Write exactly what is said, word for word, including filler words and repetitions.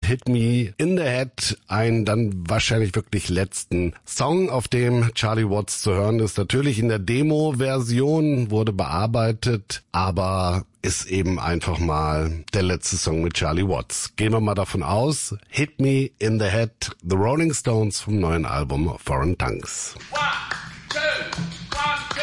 Hit Me in the Head, ein dann wahrscheinlich wirklich letzten Song, auf dem Charlie Watts zu hören ist. Natürlich in der Demo-Version, wurde bearbeitet, aber ist eben einfach mal der letzte Song mit Charlie Watts. Gehen wir mal davon aus. Hit Me in the Head, The Rolling Stones vom neuen Album Foreign Tongues. Wow.